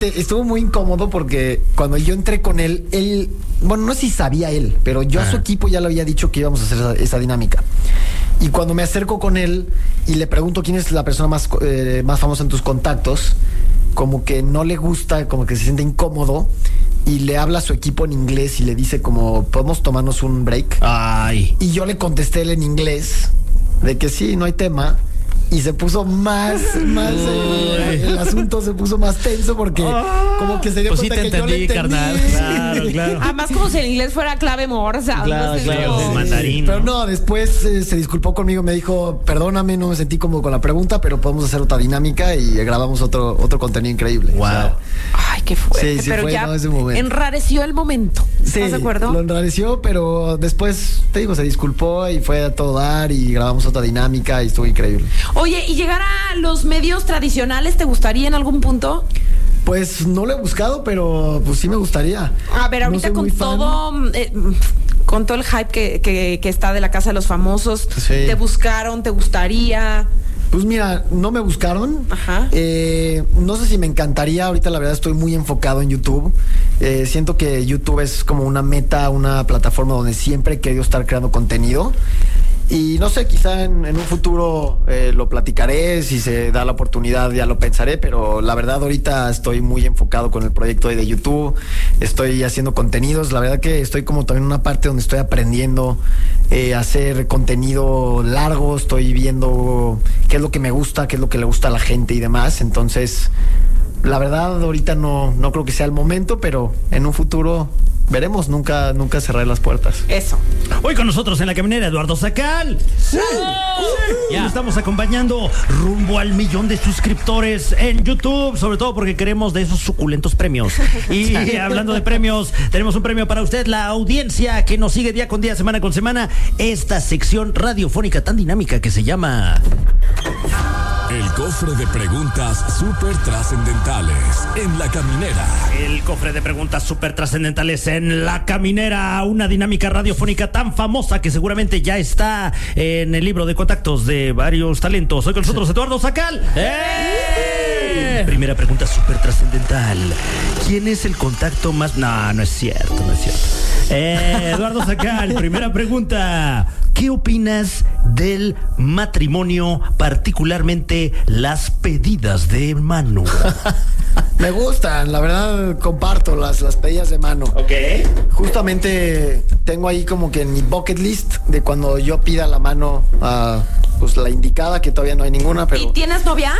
Estuvo muy incómodo porque cuando yo entré con él, bueno, no sé si sabía él, pero yo a su equipo ya le había dicho que íbamos a hacer esa dinámica. Y cuando me acerco con él y le pregunto quién es la persona más famosa en tus contactos, como que no le gusta, como que se siente incómodo y le habla a su equipo en inglés y le dice como, ¿podemos tomarnos un break? Ay. Y yo le contesté él en inglés de que sí, no hay tema. Y se puso más el asunto se puso más tenso porque como que se dio pues cuenta sí te que entendí, yo le entendí. carnal. Claro. Además, como si el inglés fuera clave morsa. Claro, claro. Como... Mandarín. Pero no, después se disculpó conmigo, me dijo, perdóname, no me sentí cómodo con la pregunta, pero podemos hacer otra dinámica y grabamos otro contenido increíble. Wow. O sea, Ay, qué fuerte. Sí, pero fue, ya no, ese momento. enrareció el momento. ¿Estás sí, de acuerdo? lo enrareció, pero después, te digo, se disculpó y fue a todo dar y grabamos otra dinámica y estuvo increíble. Oye, ¿y llegar a los medios tradicionales te gustaría en algún punto? Pues no lo he buscado, pero pues sí me gustaría. A ver, ahorita No soy con muy fan. todo... con todo el hype que está de la Casa de los Famosos, Sí. ¿te buscaron? ¿Te gustaría? Pues mira, no me buscaron. Ajá. No sé si me encantaría. Ahorita la verdad estoy muy enfocado en YouTube. Siento que YouTube es como una meta, una plataforma donde siempre he querido estar creando contenido. Y no sé, quizá en un futuro lo platicaré, si se da la oportunidad ya lo pensaré, pero la verdad ahorita estoy muy enfocado con el proyecto de YouTube, estoy haciendo contenidos, la verdad que estoy como también en una parte donde estoy aprendiendo a hacer contenido largo, estoy viendo qué es lo que me gusta, qué es lo que le gusta a la gente y demás, entonces la verdad ahorita no creo que sea el momento, pero en un futuro veremos, nunca cerraré las puertas. Eso. Hoy con nosotros en la caminera Eduardo Sacal. ¡Sí! Ya estamos acompañando rumbo al 1,000,000 de suscriptores en YouTube, sobre todo porque queremos de esos suculentos premios. Y hablando de premios, tenemos un premio para usted, la audiencia que nos sigue día con día, semana con semana, esta sección radiofónica tan dinámica que se llama... El cofre de preguntas súper trascendentales en la caminera. El cofre de preguntas súper trascendentales en la caminera, una dinámica radiofónica tan famosa que seguramente ya está en el libro de contactos de varios talentos. Hoy con nosotros Eduardo Sacal. Primera pregunta súper trascendental. ¿Quién es el contacto más...? No es cierto. Eduardo Sacal, primera pregunta. ¿Qué opinas del matrimonio, particularmente las pedidas de mano? Me gustan, la verdad comparto las pedidas de mano. Ok. Justamente tengo ahí como que en mi bucket list de cuando yo pida la mano a pues la indicada, que todavía no hay ninguna, pero... ¿Y tienes novia?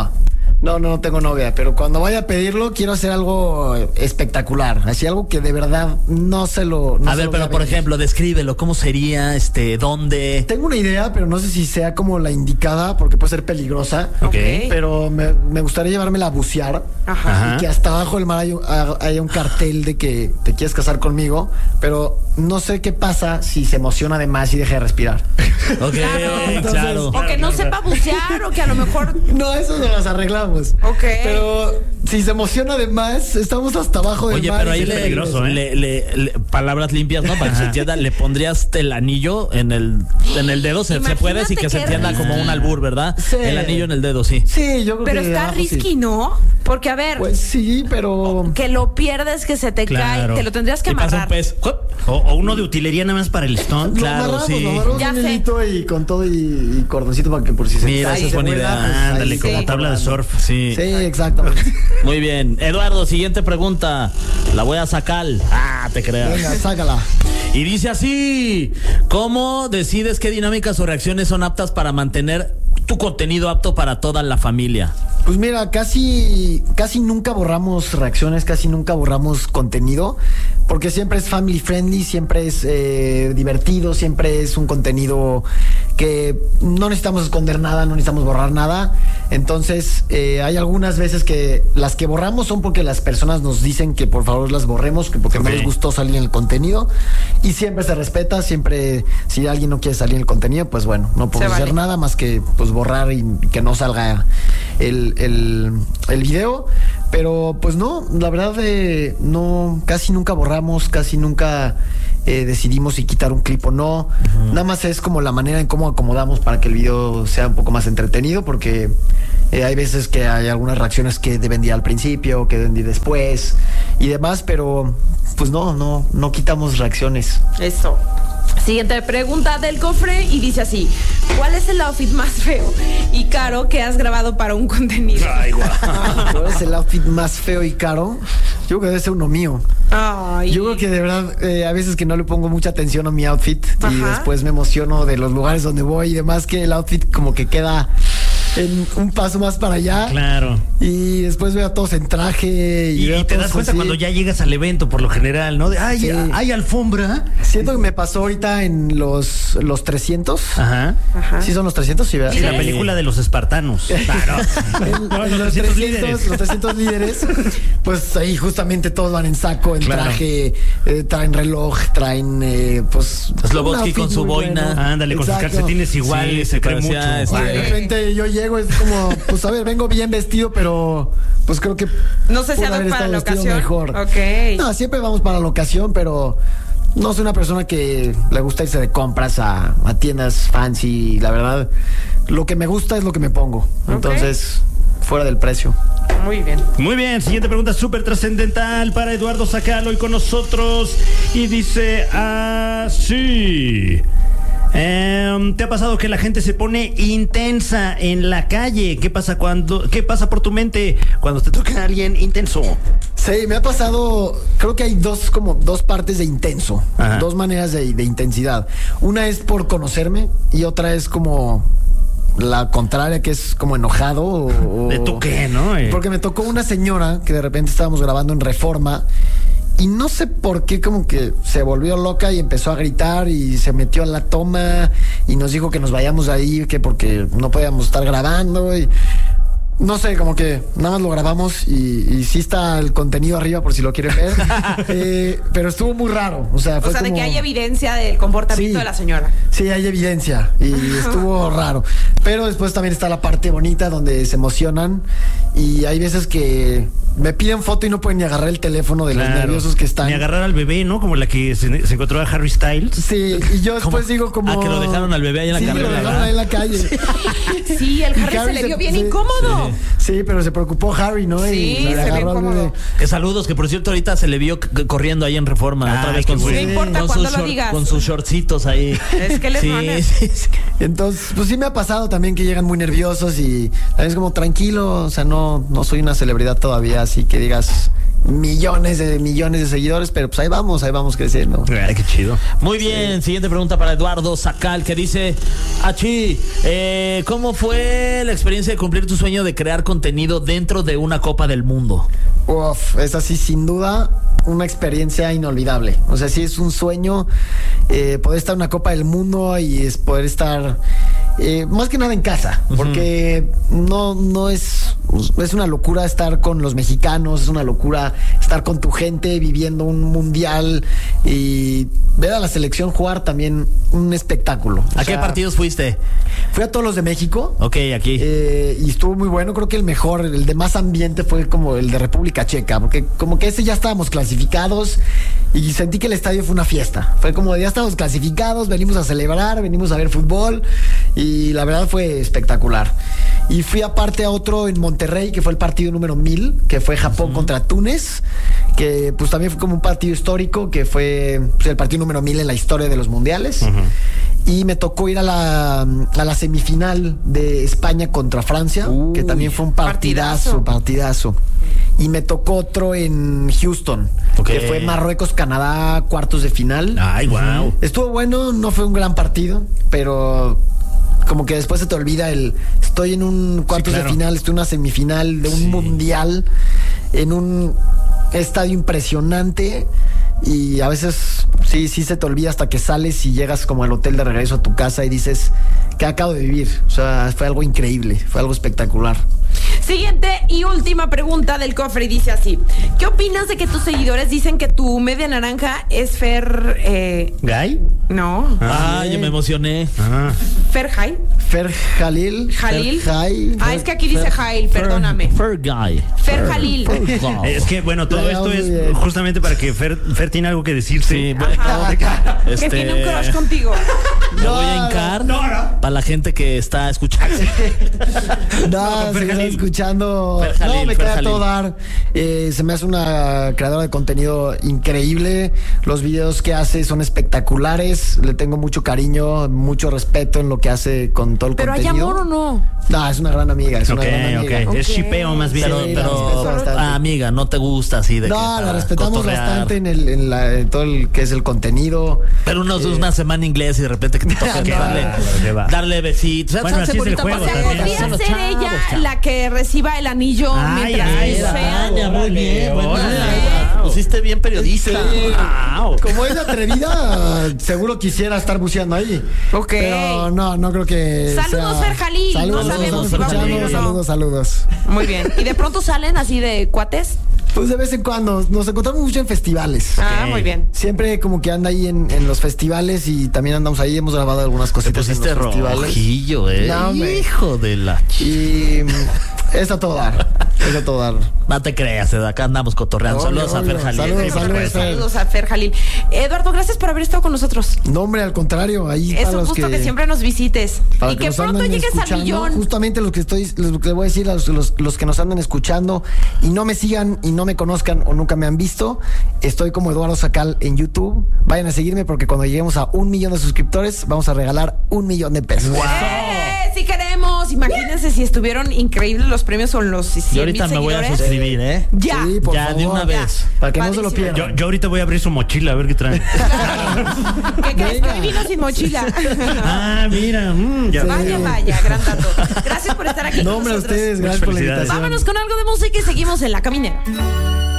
No tengo novia, pero cuando vaya a pedirlo quiero hacer algo espectacular, así algo que de verdad no se lo... A ver, pero por ejemplo, descríbelo, ¿cómo sería? ¿Dónde? Tengo una idea, pero no sé si sea como la indicada, porque puede ser peligrosa. Ok. Pero me gustaría llevármela a bucear. Ajá. Y que hasta abajo del mar haya un cartel de que te quieres casar conmigo, pero no sé qué pasa si se emociona de más y deja de respirar. Ok, Entonces, claro. O que no sepa bucear, o que a lo mejor... No, eso nos las arreglamos. Ok. Pero si se emociona de más, estamos hasta abajo del Oye, mar. pero y ahí es peligroso. palabras limpias, ¿no? Para que se entienda, le pondrías el anillo en el dedo, se puede, y que se entienda como un albur, ¿verdad? Sí. El anillo en el dedo, sí. Sí, yo creo Pero que está abajo risky, sí. ¿no? Porque, a ver, Pues sí, pero... que lo pierdes, que se te Claro. cae, te lo tendrías que Y pasa un amarrar. pez. O uno de utilería nada más para el stunt. Claro, sí. Lo amarramos Ya un sé. hilito y con todo y cordoncito para que por si se Mira, cae, esa es se buena vuela, idea. pues, ahí Ándale, como Sí. tabla de surf. Sí. Sí, exactamente. Muy bien. Eduardo, siguiente pregunta. La voy a sacar. Te creas. Venga, sácala. Y dice así: ¿cómo decides qué dinámicas o reacciones son aptas para mantener tu contenido apto para toda la familia? Pues mira, casi nunca borramos reacciones, casi nunca borramos contenido, porque siempre es family friendly, siempre es divertido, siempre es un contenido que no necesitamos esconder nada, no necesitamos borrar nada. Entonces, hay algunas veces que las que borramos son porque las personas nos dicen que por favor las borremos, que porque no les gustó salir en el contenido, y siempre se respeta, siempre si alguien no quiere salir en el contenido, pues bueno, no podemos hacer nada más que pues borrar y que no salga el video. Pero pues no, la verdad no, casi nunca borramos, casi nunca decidimos si quitar un clip o no. Nada más es como la manera en cómo acomodamos para que el video sea un poco más entretenido, porque hay veces que hay algunas reacciones que deben ir al principio, que deben ir después y demás, pero pues no quitamos reacciones. Eso. Siguiente pregunta del cofre y dice así: ¿cuál es el outfit más feo y caro que has grabado para un contenido? Ay, guau. ¿Cuál es el outfit más feo y caro? Yo creo que debe ser uno mío. Ay. Yo creo que de verdad a veces que no le pongo mucha atención a mi outfit y Ajá. después me emociono de los lugares donde voy y demás, que el outfit como que queda en un paso más para allá. Claro. Y después veo a todos en traje y, veo Y a te todos das cuenta así. cuando ya llegas al evento, por lo general, ¿no? Ay, Sí. hay alfombra. Siento que me pasó ahorita en los 300. Ajá. Ajá. Sí son los 300, sí, ¿verdad? Sí, la película de los espartanos. Claro. En los 300 líderes, pues ahí justamente todos van en saco, en Claro. traje, traen reloj, traen pues Slobodsky un con outfit su muy boina. bueno. Ándale, con sus Exacto. calcetines iguales, Sí, se cree parecía, mucho. Y de repente yo llego, es como, pues a ver, vengo bien vestido, pero pues creo que No sé si pude ando haber para estado la vestido ocasión. mejor. Ok. No, siempre vamos para la ocasión, pero no soy una persona que le gusta irse de compras a tiendas fancy. La verdad, lo que me gusta es lo que me pongo. Entonces, fuera del precio. Muy bien. Muy bien, siguiente pregunta súper trascendental para Eduardo Sacal hoy con nosotros. Y dice así: ¿te ha pasado que la gente se pone intensa en la calle? ¿Qué pasa por tu mente cuando te toca a alguien intenso? Sí, me ha pasado, creo que hay dos partes de intenso, Ajá. dos maneras de intensidad. Una es por conocerme y otra es como la contraria, que es como enojado o ¿De tú qué, no? Porque me tocó una señora que de repente estábamos grabando en Reforma y no sé por qué como que se volvió loca y empezó a gritar y se metió a la toma y nos dijo que nos vayamos de ahí, que porque no podíamos estar grabando y no sé, como que nada más lo grabamos y sí está el contenido arriba por si lo quieren ver. Pero estuvo muy raro. O sea, fue de como... que hay evidencia del comportamiento Sí. de la señora. Sí, hay evidencia y estuvo raro. Pero después también está la parte bonita donde se emocionan y hay veces que me piden foto y no pueden ni agarrar el teléfono de los nerviosos que están. Ni agarrar al bebé, ¿no? Como la que se encontró a Harry Styles. Sí, y yo después digo como... Ah, que lo dejaron al bebé ahí en la Sí, carrera, lo dejaron ¿verdad? ahí en la calle. Sí, el Y Harry se le vio bien sí, incómodo. Sí, pero se preocupó Harry, ¿no? Sí, Y se vio agarró al incómodo. bebé. Que saludos, que por cierto ahorita se le vio corriendo ahí en Reforma, Ay, otra vez qué con sus, bueno. No importa con cuando sus lo digas. con sus shortcitos ahí. Es que él es sí, runner. sí, sí. Entonces, pues sí me ha pasado también que llegan muy nerviosos y también es como tranquilo, o sea, no soy una celebridad todavía, así que digas millones de seguidores, pero pues ahí vamos creciendo. Ay, qué chido. Muy bien, siguiente pregunta para Eduardo Sacal, que dice: Achi, ¿cómo fue la experiencia de cumplir tu sueño de crear contenido dentro de una Copa del Mundo? Uf, es así sin duda una experiencia inolvidable. O sea, sí es un sueño poder estar en una Copa del Mundo y es poder estar más que nada en casa, porque no es una locura estar con los mexicanos, es una locura estar con tu gente viviendo un mundial y ver a la selección jugar también un espectáculo. O ¿A sea, qué partidos fuiste? Fui a todos los de México. Ok, aquí. Y estuvo muy bueno. Creo que el mejor, el de más ambiente fue como el de República Checa, porque como que ese ya estábamos clasificados y sentí que el estadio fue una fiesta. Fue como ya estábamos clasificados, venimos a celebrar, venimos a ver fútbol y la verdad fue espectacular. Y fui aparte a otro en Monterrey, que fue el partido número 1000, que fue Japón contra Túnez, que pues también fue como un partido histórico, que fue pues, el partido número 1000 en la historia de los mundiales. Y me tocó ir a la semifinal de España contra Francia, que también fue un partidazo. Y me tocó otro en Houston, Ok. que fue Marruecos-Canadá, cuartos de final. Ay, wow. Estuvo bueno, no fue un gran partido, pero como que después se te olvida estoy en un cuartos claro. de final, estoy en una semifinal de un mundial, en un estadio impresionante. Y a veces sí se te olvida hasta que sales y llegas como al hotel de regreso a tu casa y dices, ¿qué acabo de vivir? O sea, fue algo increíble, fue algo espectacular. Siguiente y última pregunta del cofre y dice así: ¿qué opinas de que tus seguidores dicen que tu media naranja es Fer... ¿Guy? No. Yo me emocioné. Fer Jail. Fer Jalil. Jalil. Jail. Es que aquí dice Jail, perdóname. Fer Guy. Fer Jalil. Es que, bueno, todo esto muy es bien. justamente para que Fer tiene algo que decirse. Sí, Que tiene un crush contigo. Me voy a hincar para la gente que está escuchando. No, Fer se está Jalil. escuchando. Fer Jalil, No, me Fer queda Jalil. todo dar. Se me hace una creadora de contenido increíble. Los videos que hace son espectaculares. Le tengo mucho cariño, mucho respeto en lo que hace con todo el ¿Pero hay contenido. amor o no? No, es una gran amiga. Es una Ok, gran amiga. ok. Es Ok. shipeo más bien. Pero, Sí, la respeto bastante. amiga, no te gusta así de que No, para la respetamos cotorrear. bastante en todo el que es el contenido. Pero una semana inglés y de repente que te toca No, darle besitos. Bueno, así es el bonita juego O sea, también. podría Hacen los ser chavos, ella chavos. la que reciba el anillo Ay, mientras ay, bucean. Tania, muy bien. Bueno, Wow. pusiste bien periodista. Wow. Como es atrevida, seguro quisiera estar buceando ahí. Ok. Pero no creo que. Saludos, sea- Fer Jalil. No Saludos, sabemos si va a escuchando, venir o no. saludos. Muy bien. ¿Y de pronto salen así de cuates? Pues de vez en cuando nos encontramos mucho en festivales. Ah, muy bien. Siempre como que anda ahí en los festivales y también andamos ahí. Hemos grabado algunas Te cositas en pusiste los festivales. rojillo, No, hombre. Hijo de la Y es a todo dar. Es a todo dar. No te creas, de acá andamos cotorreando. Obvio, Saludos a obvio. Fer Jalil. Saludos, saludos, Fer. Saludos a Fer Jalil. Eduardo, gracias por haber estado con nosotros. No, hombre, al contrario. Ahí Es para un los gusto que siempre nos visites. para Y que nos pronto andan llegues al escuchando, millón. Justamente lo que le voy a decir a los que nos andan escuchando y no me sigan y no me conozcan o nunca me han visto, estoy como Eduardo Sacal en YouTube. Vayan a seguirme porque cuando lleguemos a 1 millón de suscriptores vamos a regalar 1 millón de pesos. Sí queremos. Imagínense si estuvieron increíbles los premios con los 100,000 Yo ahorita me voy a seguidores. suscribir, ¿eh? Ya. Sí, por Ya, de favor. una vez. Para que no se lo Padrísimo. pierdan. Yo ahorita voy a abrir su mochila a ver qué trae. ¿Qué crees? Venga. Que hoy vino sin mochila. Ah, mira. Ya. Sí. Vaya, gran dato. Gracias por estar aquí No, con hombre, a nosotros. ustedes, gracias por la Felicidades. invitación. Vámonos con algo de música y seguimos en La Caminera.